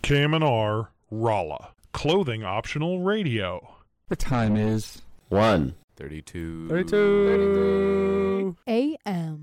KMNR Rolla. Clothing optional radio. The time is 1:32. 32 a.m.